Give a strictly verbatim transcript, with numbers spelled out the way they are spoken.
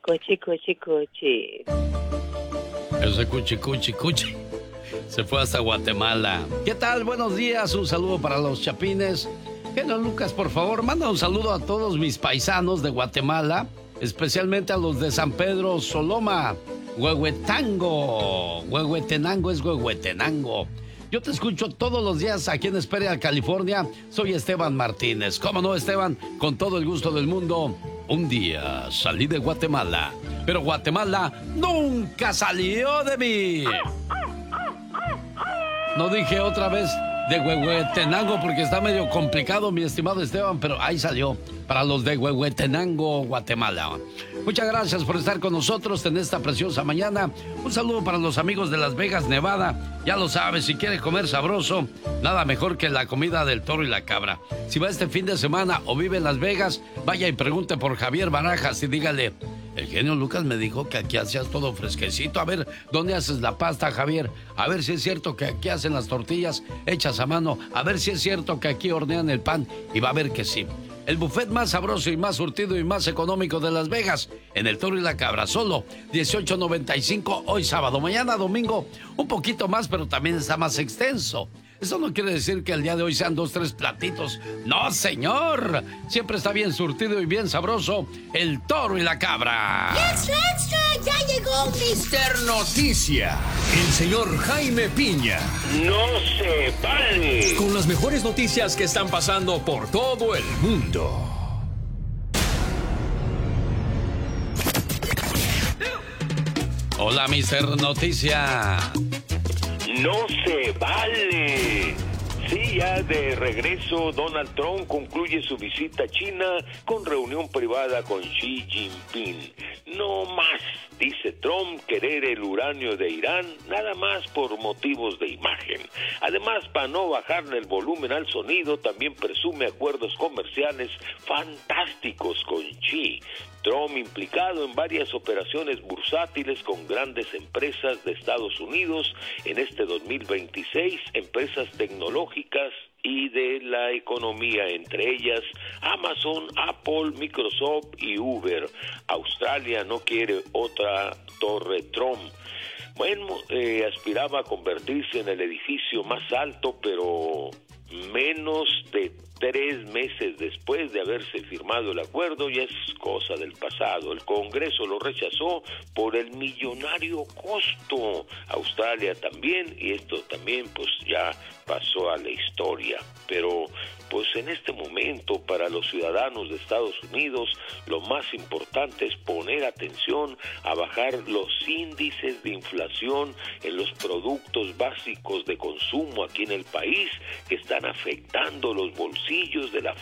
Cuchi, cuchi, cuchi. Ese cuchi, cuchi, cuchi se fue hasta Guatemala. ¿Qué tal? Buenos días. Un saludo para los chapines. Genio Lucas, por favor, manda un saludo a todos mis paisanos de Guatemala, especialmente a los de San Pedro Soloma, Huehuetango. Huehuetenango es Huehuetenango. Yo te escucho todos los días aquí en Esperia, California. Soy Esteban Martínez. ¿Cómo no, Esteban? Con todo el gusto del mundo. Un día salí de Guatemala, pero Guatemala nunca salió de mí. No dije otra vez de Huehuetenango porque está medio complicado, mi estimado Esteban, pero ahí salió para los de Huehuetenango, Guatemala. Muchas gracias por estar con nosotros en esta preciosa mañana. Un saludo para los amigos de Las Vegas, Nevada. Ya lo sabes, si quiere comer sabroso, nada mejor que la comida del toro y la cabra. Si va este fin de semana o vive en Las Vegas, vaya y pregunte por Javier Barajas y dígale: el genio Lucas me dijo que aquí hacías todo fresquecito. A ver, ¿dónde haces la pasta, Javier? A ver si es cierto que aquí hacen las tortillas hechas a mano. A ver si es cierto que aquí hornean el pan. Y va a ver que sí. El buffet más sabroso y más surtido y más económico de Las Vegas, en el Toro y la Cabra, solo dieciocho noventa y cinco hoy sábado. Mañana domingo un poquito más, pero también está más extenso. Eso no quiere decir que el día de hoy sean dos, tres platitos. ¡No, señor! Siempre está bien surtido y bien sabroso el Toro y la Cabra. ¡Extra, extra! ¡Ya llegó mister Noticia! El señor Jaime Piña. ¡No se vale! Con las mejores noticias que están pasando por todo el mundo. Hola, mister Noticia. ¡No se vale! Sí, ya de regreso, Donald Trump concluye su visita a China con reunión privada con Xi Jinping. No más, dice Trump, querer el uranio de Irán, nada más por motivos de imagen. Además, para no bajarle el volumen al sonido, también presume acuerdos comerciales fantásticos con Xi. Trump implicado en varias operaciones bursátiles con grandes empresas de Estados Unidos en este dos mil veintiséis, empresas tecnológicas y de la economía, entre ellas Amazon, Apple, Microsoft y Uber. Australia no quiere otra torre Trump. Bueno, eh, aspiraba a convertirse en el edificio más alto, pero menos de tres meses después de haberse firmado el acuerdo ya es cosa del pasado. El Congreso lo rechazó por el millonario costo. Australia también, y esto también pues ya pasó a la historia. Pero pues en este momento para los ciudadanos de Estados Unidos lo más importante es poner atención a bajar los índices de inflación en los productos básicos de consumo aquí en el país, que están afectando los bolsillos de la